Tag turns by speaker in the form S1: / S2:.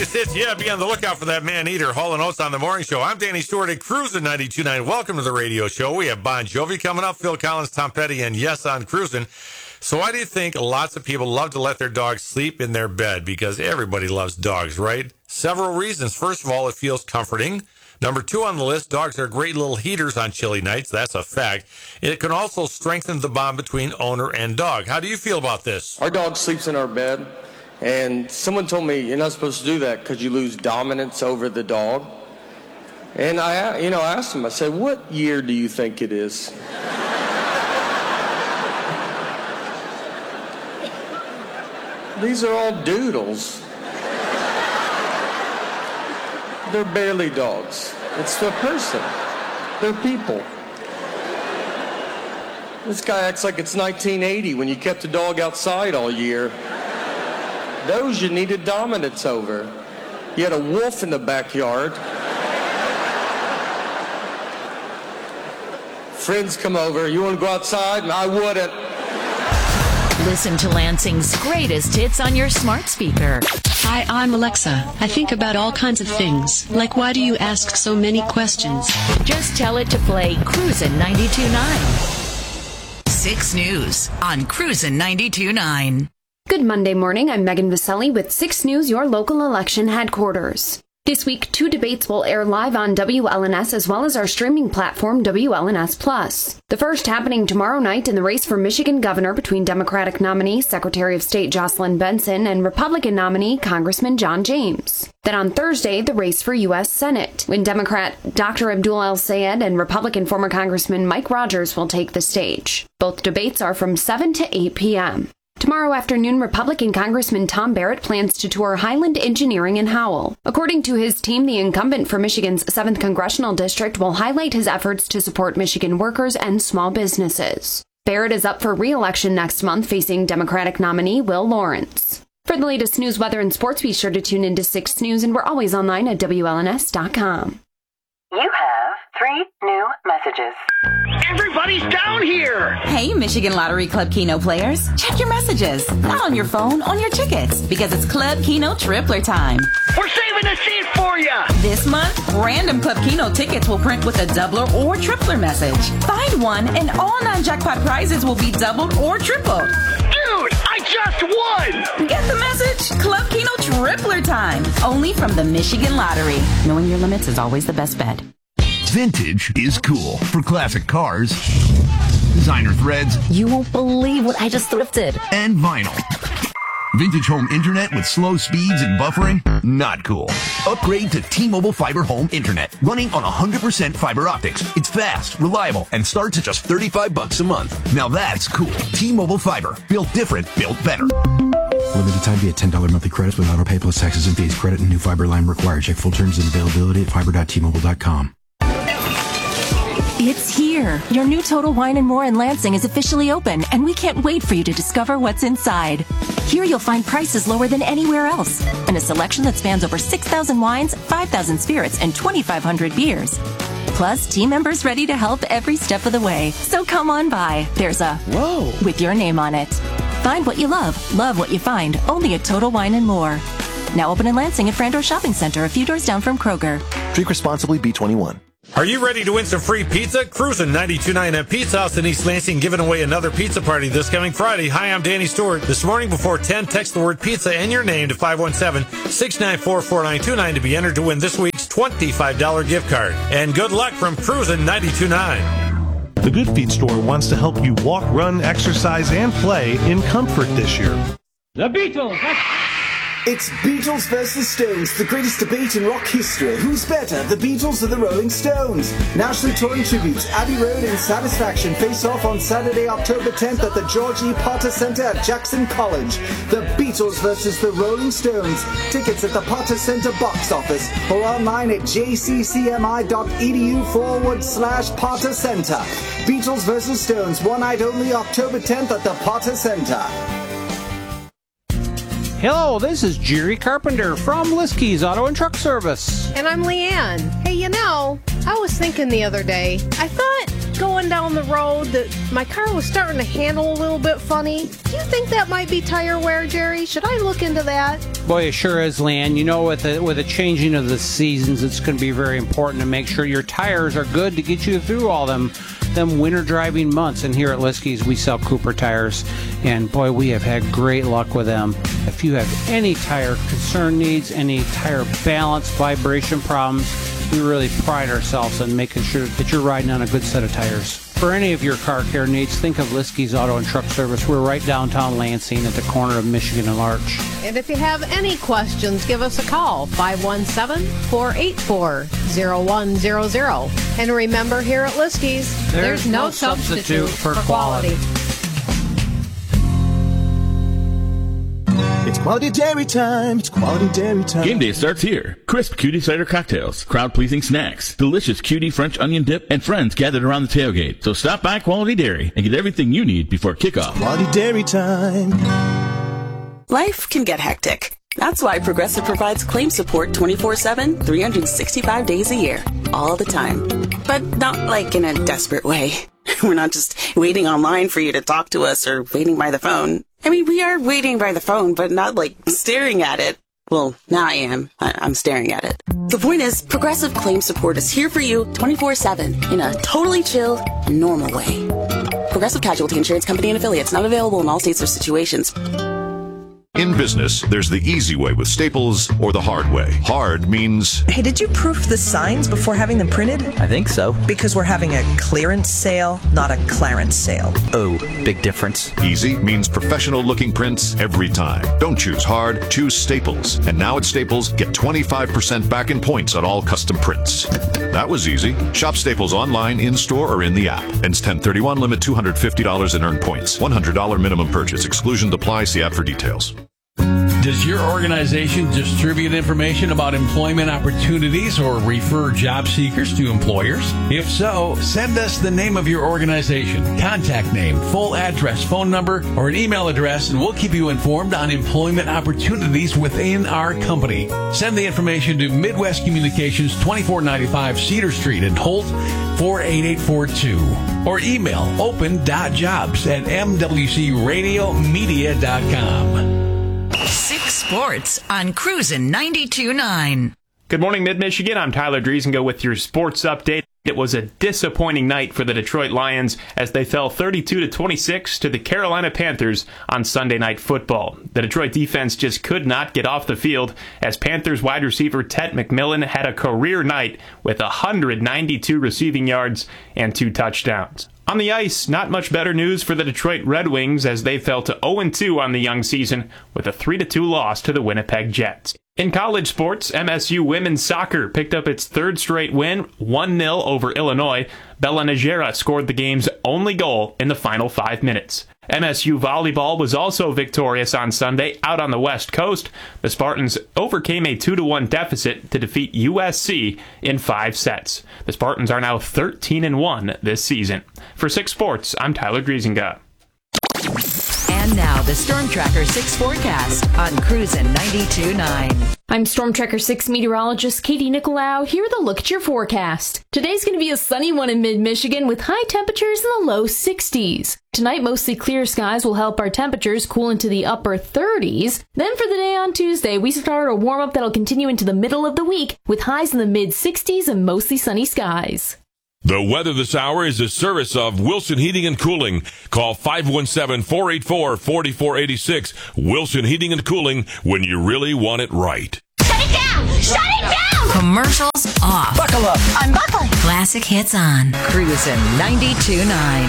S1: Yeah, be on the lookout for that man-eater, Hall & Oates on the morning show. I'm Danny Stewart at Cruisin' 92.9. Welcome to the radio show. We have Bon Jovi coming up, Phil Collins, Tom Petty, and yes, on Cruisin'. So why do you think lots of people love to let their dogs sleep in their bed? Because everybody loves dogs, right? Several reasons. First of all, it feels comforting. Number 2 on the list, dogs are great little heaters on chilly nights. That's a fact. It can also strengthen the bond between owner and dog. How do you feel about this?
S2: Our dog sleeps in our bed. And someone told me, you're not supposed to do that because you lose dominance over the dog. And I asked him, I said, what year do you think it is? These are all doodles. They're barely dogs. It's a person. They're people. This guy acts like it's 1980 when you kept the dog outside all year. Those you needed dominance over. You had a wolf in the backyard. Friends come over. You want to go outside? I wouldn't.
S3: Listen to Lansing's greatest hits on your smart speaker.
S4: Hi, I'm Alexa. I think about all kinds of things. Like, why do you ask so many questions?
S3: Just tell it to play Cruisin' 92.9. 6 News on Cruisin' 92.9.
S5: Good Monday morning. I'm Megan Vaselli with 6 News, your local election headquarters. This week, 2 debates will air live on WLNS as well as our streaming platform, WLNS Plus. The first happening tomorrow night in the race for Michigan governor between Democratic nominee Secretary of State Jocelyn Benson and Republican nominee Congressman John James. Then on Thursday, the race for U.S. Senate, when Democrat Dr. Abdul El-Sayed and Republican former Congressman Mike Rogers will take the stage. Both debates are from 7 to 8 p.m. Tomorrow afternoon, Republican Congressman Tom Barrett plans to tour Highland Engineering in Howell. According to his team, the incumbent for Michigan's 7th Congressional District will highlight his efforts to support Michigan workers and small businesses. Barrett is up for re-election next month, facing Democratic nominee Will Lawrence. For the latest news, weather, and sports, be sure to tune into 6 News, and we're always online at WLNS.com.
S6: You have 3 new messages.
S7: Everybody's down here!
S8: Hey, Michigan Lottery Club Keno players. Check your messages. Not on your phone, on your tickets. Because it's Club Keno Tripler time.
S7: We're saving a seat for you!
S8: This month, random Club Keno tickets will print with a doubler or tripler message. Find one and all non-jackpot prizes will be doubled or tripled.
S7: Dude, I just won!
S8: Get the message? Club Keno Tripler time. Only from the Michigan Lottery. Knowing your limits is always the best bet.
S9: Vintage is cool for classic cars, designer threads.
S10: You won't believe what I just thrifted.
S9: And vinyl. Vintage home internet with slow speeds and buffering? Not cool. Upgrade to T-Mobile Fiber Home Internet, running on 100% fiber optics. It's fast, reliable, and starts at just $35 a month. Now that's cool. T-Mobile Fiber. Built different, built better.
S11: Limited time via $10 monthly credits with auto pay plus taxes and fees. Credit and new fiber line required. Check full terms and availability at fiber.tmobile.com.
S12: It's here. Your new Total Wine & More in Lansing is officially open, and we can't wait for you to discover what's inside. Here you'll find prices lower than anywhere else, and a selection that spans over 6,000 wines, 5,000 spirits, and 2,500 beers. Plus, team members ready to help every step of the way. So come on by. There's a Whoa with your name on it. Find what you love what you find, only at Total Wine & More. Now open in Lansing at Frandor Shopping Center, a few doors down from Kroger.
S13: Drink responsibly, B21.
S1: Are you ready to win some free pizza? Cruisin' 92.9 at Pizza House in East Lansing giving away another pizza party this coming Friday. Hi, I'm Danny Stewart. This morning before 10, text the word pizza and your name to 517-694-4929 to be entered to win this week's $25 gift card. And good luck from Cruisin' 92.9.
S14: The Good Feet store wants to help you walk, run, exercise, and play in comfort this year.
S15: The Beatles!
S16: It's Beatles versus Stones, the greatest debate in rock history. Who's better, the Beatles or the Rolling Stones? Nationally touring tributes, Abbey Road and Satisfaction face off on Saturday, October 10th at the George E. Potter Center at Jackson College. The Beatles versus the Rolling Stones. Tickets at the Potter Center box office or online at jccmi.edu/Potter Center. Beatles versus Stones, one night only, October 10th at the Potter Center.
S17: Hello, this is Jerry Carpenter from Liskey's Auto and Truck Service.
S18: And I'm Leanne. Hey, I was thinking the other day, I thought
S15: going down the road that my car was starting to handle a little bit funny. Do you think that might be tire wear, Jerry? Should I look into that?
S17: Boy, it sure is, Lan. You know, with the changing of the seasons, it's going to be very important to make sure your tires are good to get you through all them winter driving months. And here at Liskey's, we sell Cooper tires, and boy, we have had great luck with them. If you have any tire concern needs, any tire balance, vibration problems, we really pride ourselves on making sure that you're riding on a good set of tires. For any of your car care needs, think of Liskey's Auto and Truck Service. We're right downtown Lansing at the corner of Michigan and Larch.
S15: And if you have any questions, give us a call, 517-484-0100. And remember, here at Liskey's, there's no substitute for quality.
S18: It's quality dairy time. It's quality dairy time.
S19: Game day starts here. Crisp cutie cider cocktails, crowd-pleasing snacks, delicious cutie French onion dip, and friends gathered around the tailgate. So stop by Quality Dairy and get everything you need before kickoff.
S18: Quality dairy time.
S20: Life can get hectic. That's why Progressive provides claim support 24/7, 365 days a year, all the time. But not like in a desperate way. We're not just waiting online for you to talk to us or waiting by the phone. I mean, we are waiting by the phone, but not like staring at it. Well, now I am. I'm staring at it. The point is, Progressive Claim Support is here for you 24/7 in a totally chill, normal way. Progressive Casualty Insurance Company and Affiliates, not available in all states or situations.
S21: In business, there's the easy way with Staples or the hard way. Hard means...
S22: Hey, did you proof the signs before having them printed?
S23: I think so.
S22: Because we're having a clearance sale, not a clarence sale.
S23: Oh, big difference.
S21: Easy means professional-looking prints every time. Don't choose hard, choose Staples. And now at Staples, get 25% back in points on all custom prints. That was easy. Shop Staples online, in-store, or in the app. Ends 10/31, limit $250 in earned points. $100 minimum purchase. Exclusion applies. See app for details.
S24: Does your organization distribute information about employment opportunities or refer job seekers to employers? If so, send us the name of your organization, contact name, full address, phone number, or an email address, and we'll keep you informed on employment opportunities within our company. Send the information to Midwest Communications, 2495 Cedar Street in Holt, 48842. Or email open.jobs@mwcradiomedia.com.
S3: 6 Sports on Cruisin' 92.9.
S25: Good morning, Mid-Michigan. I'm Tyler Driesengo with your sports update. It was a disappointing night for the Detroit Lions as they fell 32-26 to the Carolina Panthers on Sunday Night Football. The Detroit defense just could not get off the field as Panthers wide receiver Ted McMillan had a career night with 192 receiving yards and 2 touchdowns. On the ice, not much better news for the Detroit Red Wings as they fell to 0-2 on the young season with a 3-2 loss to the Winnipeg Jets. In college sports, MSU women's soccer picked up its 3rd straight win, 1-0 over Illinois. Bella Najera scored the game's only goal in the final 5 minutes. MSU volleyball was also victorious on Sunday out on the West Coast. The Spartans overcame a 2-1 deficit to defeat USC in 5 sets. The Spartans are now 13-1 this season. For 6 Sports, I'm Tyler Driesenga.
S3: And now the Storm Tracker 6 forecast on Cruisin' 92.9.
S5: I'm Storm Tracker 6 meteorologist Katie Nicolau. Here with a look at your forecast. Today's going to be a sunny one in mid-Michigan with high temperatures in the low 60s. Tonight, mostly clear skies will help our temperatures cool into the upper 30s. Then for the day on Tuesday, we start a warm-up that'll continue into the middle of the week with highs in the mid-60s and mostly sunny skies.
S26: The weather this hour is a service of Wilson Heating and Cooling. Call 517-484-4486. Wilson Heating and Cooling, when you really want it right.
S3: Shut it down! Shut it down! Commercials off.
S27: Buckle up.
S3: Unbuckle. Classic hits on. Cruisin' 92.9.